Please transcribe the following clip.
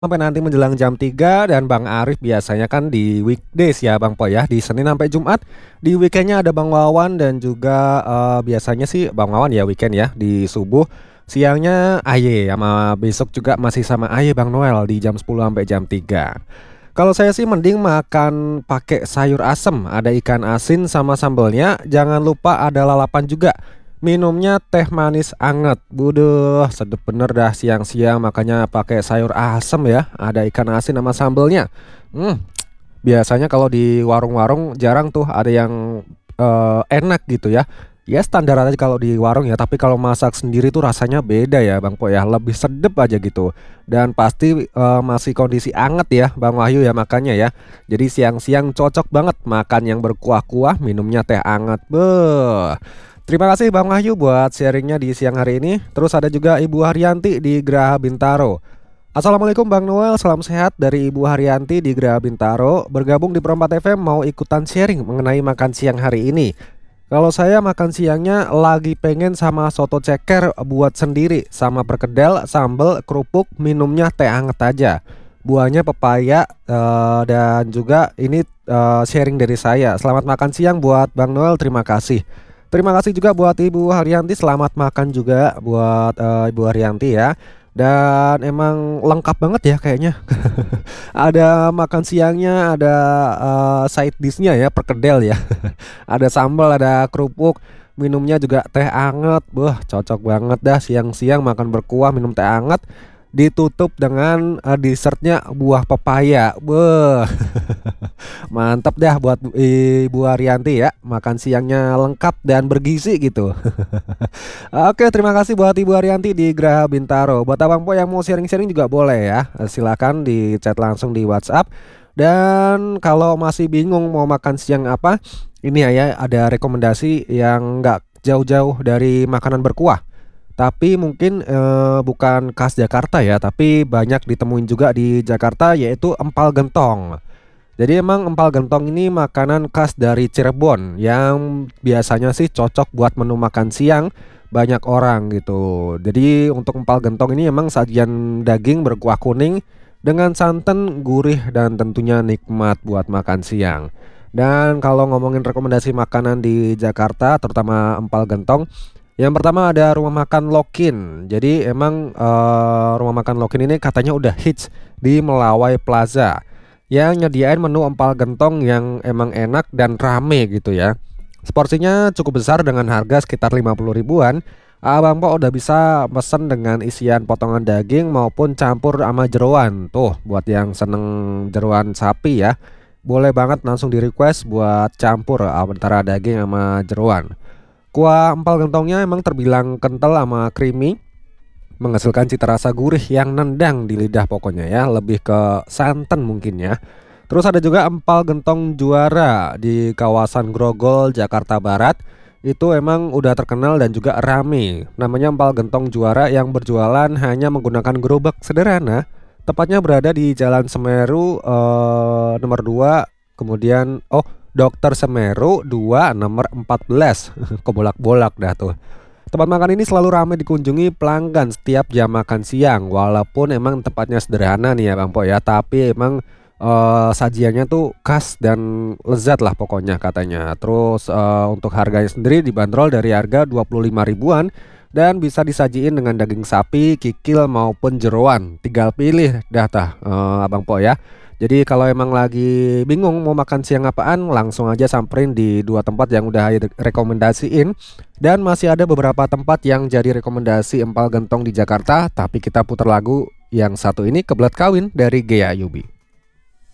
Sampai nanti menjelang jam 3 dan Bang Arif biasanya kan di weekdays ya Bang Po ya, di Senin sampai Jumat. Di weekendnya ada Bang Wawan dan juga biasanya sih Bang Wawan ya weekend ya di subuh. Siangnya Aye sama besok juga masih sama Aye Bang Noel di jam 10 sampai jam 3. Kalau saya sih mending makan pakai sayur asem, ada ikan asin sama sambelnya. Jangan lupa ada lalapan juga. Minumnya teh manis anget. Buduh, sedep bener dah siang-siang makanya pakai sayur asem ya. Ada ikan asin sama sambelnya. Hmm, biasanya kalau di warung-warung jarang tuh ada yang enak gitu ya. Ya standar aja kalau di warung ya, tapi kalau masak sendiri tuh rasanya beda ya Bang Po ya, lebih sedep aja gitu. Dan pasti masih kondisi anget ya Bang Wahyu ya makanya ya. Jadi siang-siang cocok banget makan yang berkuah-kuah, minumnya teh anget. Beuh. Terima kasih Bang Wahyu buat sharingnya di siang hari ini. Terus ada juga Ibu Haryanti di Geraha Bintaro. Assalamualaikum Bang Noel, salam sehat dari Ibu Haryanti di Geraha Bintaro. Bergabung di Perempat FM mau ikutan sharing mengenai makan siang hari ini. Kalau saya makan siangnya lagi pengen sama soto ceker buat sendiri, sama perkedel, sambal, kerupuk, minumnya teh anget aja. Buahnya pepaya, dan juga ini sharing dari saya. Selamat makan siang buat Bang Noel, terima kasih. Terima kasih juga buat Ibu Haryanti, selamat makan juga buat Ibu Haryanti ya. Dan emang lengkap banget ya kayaknya. Ada makan siangnya, ada side dishnya ya, perkedel ya. Ada sambal, ada kerupuk, minumnya juga teh anget. Wah, cocok banget dah siang-siang makan berkuah, minum teh anget. Ditutup dengan dessertnya buah pepaya. Beuh. Mantap dah buat Ibu Arianti ya. Makan siangnya lengkap dan bergizi gitu. Oke, terima kasih buat Ibu Arianti di Geraha Bintaro. Buat Abang Po yang mau sharing-sharing juga boleh ya. Silakan di chat langsung di WhatsApp. Dan kalau masih bingung mau makan siang apa, ini ya ada rekomendasi yang nggak jauh-jauh dari makanan berkuah. Tapi mungkin bukan khas Jakarta ya, tapi banyak ditemuin juga di Jakarta yaitu empal gentong. Jadi emang empal gentong ini makanan khas dari Cirebon yang biasanya sih cocok buat menu makan siang banyak orang gitu. Jadi untuk empal gentong ini emang sajian daging berkuah kuning dengan santan gurih dan tentunya nikmat buat makan siang. Dan kalau ngomongin rekomendasi makanan di Jakarta terutama empal gentong, yang pertama ada rumah makan Lokin. Jadi emang rumah makan Lokin ini katanya udah hits di Melawai Plaza yang nyediain menu empal gentong yang emang enak dan rame gitu ya. Seporsinya cukup besar dengan harga sekitar 50 ribuan. Abang Po udah bisa pesen dengan isian potongan daging maupun campur sama jeroan. Tuh buat yang seneng jeroan sapi ya, boleh banget langsung di request buat campur antara daging sama jeroan. Kuah empal gentongnya emang terbilang kental sama creamy, menghasilkan cita rasa gurih yang nendang di lidah pokoknya ya, lebih ke santan mungkin ya. Terus ada juga empal gentong juara di kawasan Grogol, Jakarta Barat. Itu emang udah terkenal dan juga rame. Namanya empal gentong juara yang berjualan hanya menggunakan gerobak sederhana. Tepatnya berada di Jalan Semeru nomor 2, kemudian Dokter Semeru 2 nomor 14. Kebolak-bolak dah tuh. Tempat makan ini selalu ramai dikunjungi pelanggan setiap jam makan siang. Walaupun emang tempatnya sederhana nih ya Bang Po ya, tapi emang sajiannya tuh khas dan lezat lah pokoknya katanya. Terus untuk harganya sendiri dibanderol dari harga 25 ribuan dan bisa disajiin dengan daging sapi, kikil maupun jeroan. Tinggal pilih dah Abang Po ya. Jadi kalau emang lagi bingung mau makan siang apaan, langsung aja samperin di dua tempat yang udah rekomendasiin. Dan masih ada beberapa tempat yang jadi rekomendasi empal gentong di Jakarta. Tapi kita putar lagu yang satu ini, Kebelet Kawin dari Gea Yubi.